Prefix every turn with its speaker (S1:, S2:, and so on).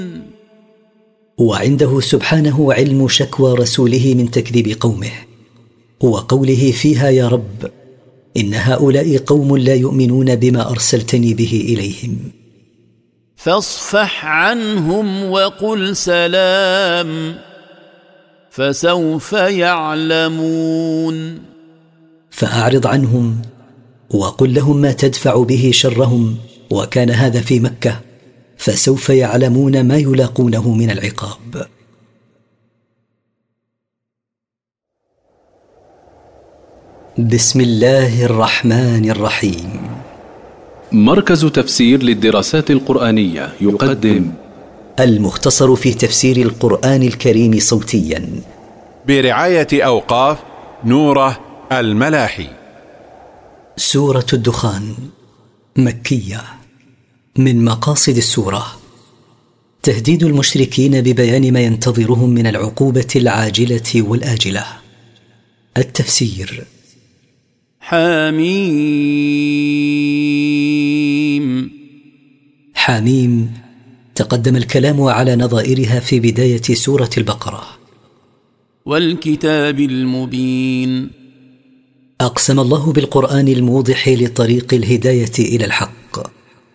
S1: وعنده سبحانه علم شكوى رسوله من تكذيب قومه وقوله فيها: يا رب، إن هؤلاء قوم لا يؤمنون بما أرسلتني به إليهم.
S2: فاصفح عنهم وقل سلام فسوف يعلمون.
S1: فأعرض عنهم وقل لهم ما تدفع به شرهم، وكان هذا في مكة، فسوف يعلمون ما يلاقونه من العقاب. بسم الله الرحمن الرحيم.
S3: مركز تفسير للدراسات القرآنية يقدم
S1: المختصر في تفسير القرآن الكريم صوتيا
S4: برعاية أوقاف نوره الملاحي.
S1: سورة الدخان، مكية. من مقاصد السورة تهديد المشركين ببيان ما ينتظرهم من العقوبة العاجلة والآجلة. التفسير:
S2: حميم.
S1: حميم تقدم الكلام على نظائرها في بداية سورة البقرة.
S2: والكتاب المبين.
S1: أقسم الله بالقرآن الموضح لطريق الهداية إلى الحق.